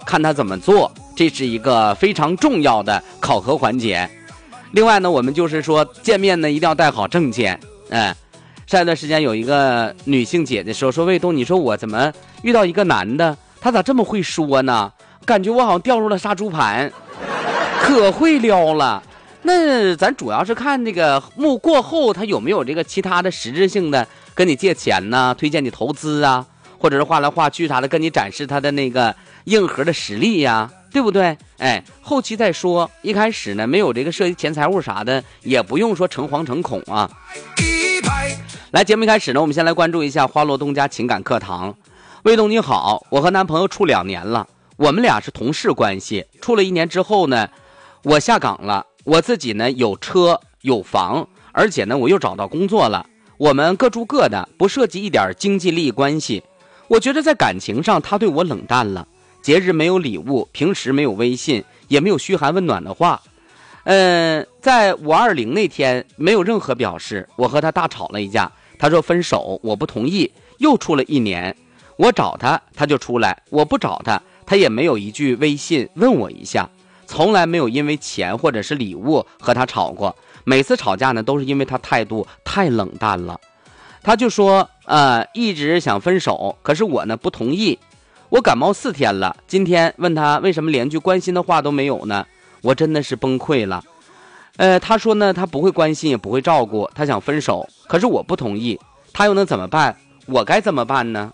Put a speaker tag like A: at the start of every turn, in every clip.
A: 看他怎么做，这是一个非常重要的考核环节。另外呢，我们就是说见面呢一定要带好证件。上一段时间有一个女性姐姐说卫东，你说我怎么遇到一个男的，他咋这么会说呢？感觉我好像掉入了杀猪盘，可会撩了。那咱主要是看这个幕过后他有没有这个其他的实质性的跟你借钱呢，推荐你投资啊，或者是画来画去啥的，跟你展示他的那个硬核的实力呀，对不对？后期再说，一开始呢没有这个涉及钱财物啥的，也不用说诚惶诚恐啊。来，节目一开始呢，我们先来关注一下花落东家情感课堂。卫东你好，我和男朋友处2年了，我们俩是同事关系，处了1年之后呢，我下岗了，我自己呢有车有房，而且呢我又找到工作了，我们各住各的，不涉及一点经济利益关系。我觉得在感情上他对我冷淡了，节日没有礼物，平时没有微信，也没有嘘寒问暖的话。在520那天没有任何表示，我和他大吵了一架，他说分手，我不同意，又处了1年，我找他他就出来，我不找他他也没有一句微信问我一下，从来没有因为钱或者是礼物和他吵过，每次吵架呢都是因为他态度太冷淡了。他就说一直想分手，可是我呢不同意。我感冒4天了，今天问他为什么连句关心的话都没有呢，我真的是崩溃了。他说呢他不会关心也不会照顾，他想分手，可是我不同意，他又能怎么办？我该怎么办呢？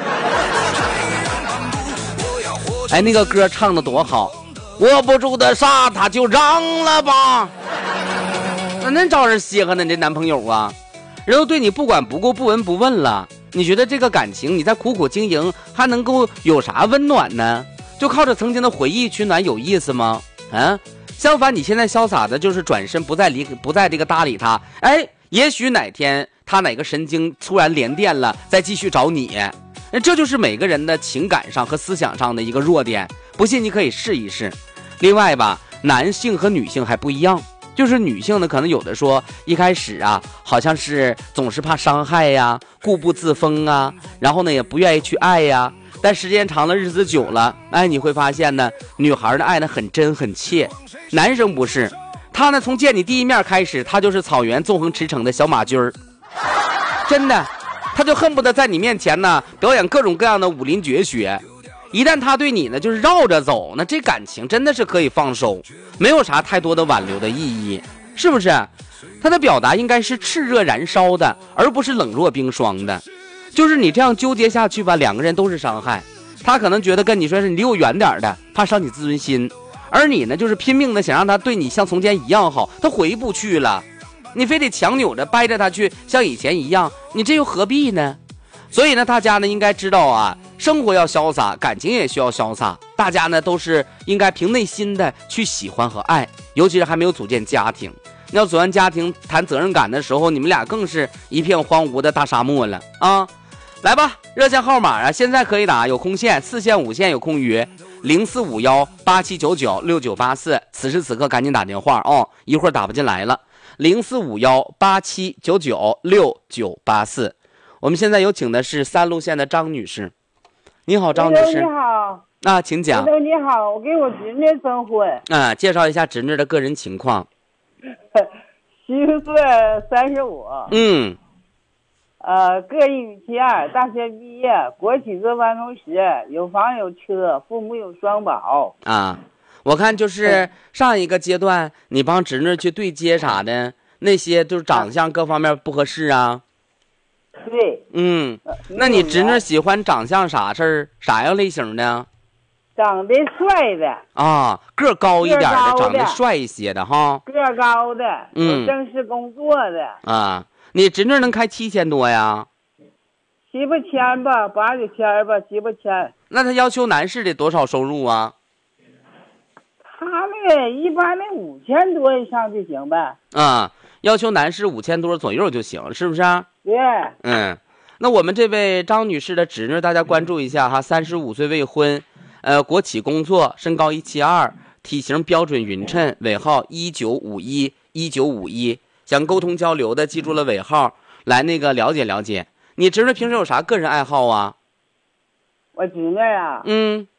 A: 那个歌唱的多好，握不住的沙他就让了吧。那能招人稀罕呢？你这男朋友啊，人都对你不管不顾不闻不问了，你觉得这个感情你在苦苦经营还能够有啥温暖呢？就靠着曾经的回忆取暖有意思吗？相反，你现在潇洒的就是转身不再这个搭理他。也许哪天他哪个神经突然连电了，再继续找你。这就是每个人的情感上和思想上的一个弱点，不信你可以试一试。另外吧，男性和女性还不一样，就是女性呢可能有的说一开始啊好像是总是怕伤害呀，固步自封啊，然后呢也不愿意去爱呀，但时间长了日子久了，你会发现呢女孩的爱呢很真很切。男生不是，他呢从见你第一面开始，他就是草原纵横驰骋的小马驹儿，真的，他就恨不得在你面前呢表演各种各样的武林绝学。一旦他对你呢就是绕着走，那这感情真的是可以放手，没有啥太多的挽留的意义，是不是？他的表达应该是炽热燃烧的，而不是冷若冰霜的。就是你这样纠结下去吧，两个人都是伤害。他可能觉得跟你说是你离我远点的，怕伤你自尊心，而你呢就是拼命的想让他对你像从前一样好，他回不去了，你非得强扭着掰着他去像以前一样，你这又何必呢？所以呢大家呢应该知道啊，生活要潇洒，感情也需要潇洒，大家呢都是应该凭内心的去喜欢和爱，尤其是还没有组建家庭。要组建家庭谈责任感的时候，你们俩更是一片荒芜的大沙漠了啊！来吧，热线号码啊，现在可以打，有空线，4线5线有空约，045187996984，此时此刻赶紧打电话哦，一会儿打不进来了。045187996984。我们现在有请的是3路线的张女士。你好，张女士。
B: 你好。
A: 请讲。
B: 你好，我给我侄女征婚。
A: 介绍一下侄女的个人情况。
B: 虚岁35。个一米72，大学毕业，国企做办公室，有房有车，父母有双保。
A: 我看就是上一个阶段你帮侄女去对接啥的，那些就是长相各方面不合适啊。
B: 对。
A: 那你侄女喜欢长相啥事儿，啥样类型的？
B: 长得帅的
A: 个高一点的，长得帅一些的哈。
B: 个高的，有正式工作的。
A: 你侄女能开7000多呀
B: ？7、8千吧，8、9千吧，7、8千。
A: 那他要求男士得多少收入啊？
B: 他那个一般的5000多以上就行呗。
A: 要求男士5000多左右就行，是不是？
B: 对。
A: 那我们这位张女士的侄女，大家关注一下哈，35岁未婚，国企工作，身高172，体型标准匀称，尾号19511951。想沟通交流的，记住了尾号，来那个了解了解。你侄女平时有啥个人爱好啊？
B: 我侄女啊，